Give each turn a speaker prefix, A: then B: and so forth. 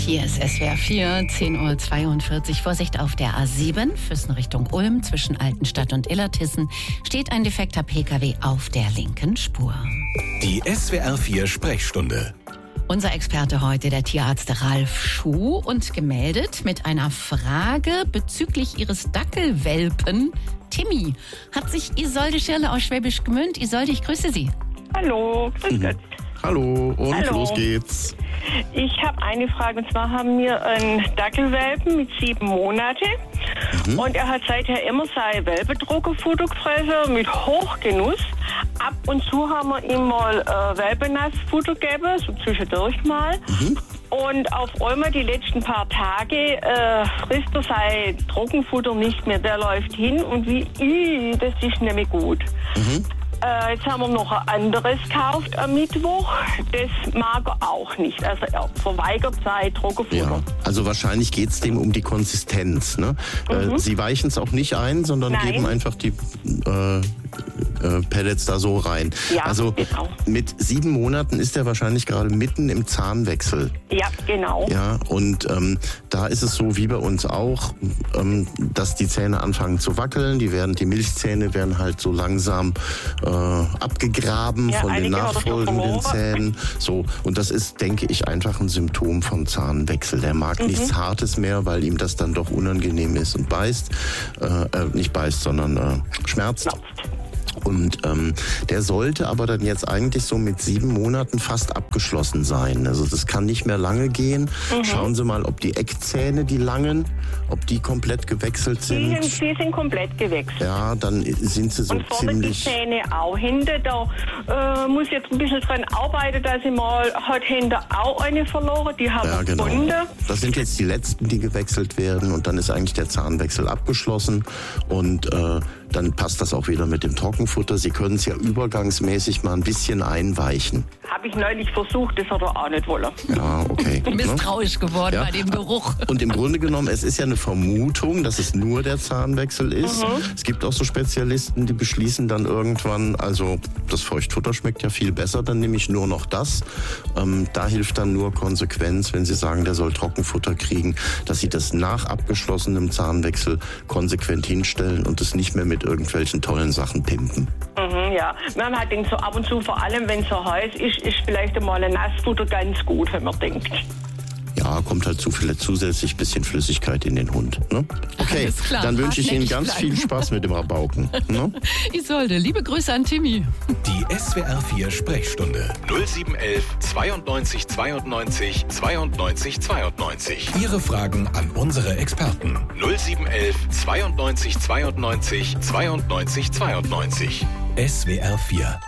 A: Hier ist SWR 4, 10:42 Uhr. Vorsicht auf der A7, Füssen Richtung Ulm, zwischen Altenstadt und Illertissen, steht ein defekter Pkw auf der linken Spur.
B: Die SWR 4 Sprechstunde.
A: Unser Experte heute, der Tierarzt Ralf Schuh, und gemeldet mit einer Frage bezüglich ihres Dackelwelpen Timmy. Hat sich Isolde Schirle aus Schwäbisch Gmünd. Isolde, ich grüße Sie.
C: Hallo, grüß Gott.
D: Hallo, und
C: Hallo.
D: Los geht's.
C: Ich habe eine Frage, und zwar haben wir einen Dackelwelpen mit 7 Monaten. Und er hat seither immer sein Welpendruckerfutter gefressen mit Hochgenuss. Ab und zu haben wir ihm mal Welpennassfutter gegeben, so zwischendurch mal. Und auf einmal die letzten paar Tage frisst er sein Trockenfutter nicht mehr. Der läuft hin und das ist nämlich gut. Jetzt haben wir noch ein anderes gekauft am Mittwoch. Das mag er auch nicht. Also er verweigert sein Trockenfutter.
D: Ja, also wahrscheinlich geht's dem um die Konsistenz. Ne? Sie weichen es auch nicht ein, sondern geben einfach die Pellets da so rein.
C: Ja,
D: also
C: genau.
D: mit 7 Monaten ist er wahrscheinlich gerade mitten im Zahnwechsel.
C: Ja, genau.
D: Ja, und da ist es so wie bei uns auch, dass die Zähne anfangen zu wackeln. Die Milchzähne werden halt so langsam abgegraben von den nachfolgenden Zähnen. So, und das ist, denke ich, einfach ein Symptom vom Zahnwechsel. Der mag nichts Hartes mehr, weil ihm das dann doch unangenehm ist und beißt. Nicht beißt, sondern schmerzt. Und der sollte aber dann jetzt eigentlich so mit 7 Monaten fast abgeschlossen sein. Also das kann nicht mehr lange gehen. Schauen Sie mal, ob die Eckzähne, die langen, ob die komplett gewechselt sind.
C: Die sind komplett gewechselt.
D: Ja, dann sind sie so
C: und vorne
D: ziemlich...
C: die Zähne auch hinten. Da muss ich jetzt ein bisschen dran arbeiten, dass ich mal heute hinten auch eine verloren. Die haben wir gefunden.
D: Das sind jetzt die letzten, die gewechselt werden. Und dann ist eigentlich der Zahnwechsel abgeschlossen. Und dann passt das auch wieder mit dem Trockenfutter. Sie können es ja übergangsmäßig mal ein bisschen einweichen.
C: Habe ich neulich versucht, das hat er auch nicht wollen.
D: Ja, okay.
A: Misstrauisch geworden bei dem Geruch.
D: Und im Grunde genommen, es ist ja eine Vermutung, dass es nur der Zahnwechsel ist. Es gibt auch so Spezialisten, die beschließen dann irgendwann, also das Feuchtfutter schmeckt ja viel besser, dann nehme ich nur noch das. Da hilft dann nur Konsequenz, wenn Sie sagen, der soll Trockenfutter kriegen, dass Sie das nach abgeschlossenem Zahnwechsel konsequent hinstellen und es nicht mehr mit irgendwelchen tollen Sachen pimpen.
C: Ja, man hat denkt so ab und zu, vor allem wenn es so heiß ist vielleicht einmal ein Nassfutter ganz gut, wenn man denkt.
D: Ja, kommt halt zusätzlich bisschen Flüssigkeit in den Hund. Ne? Okay,
A: Alles klar,
D: dann wünsche ich Ihnen ganz viel Spaß mit dem Rabauken. Ne?
A: Isolde, liebe Grüße an Timmy.
B: Die SWR 4 Sprechstunde. 0711 92 92 92 92. Ihre Fragen an unsere Experten. 0711 92 92 92 92. SWR 4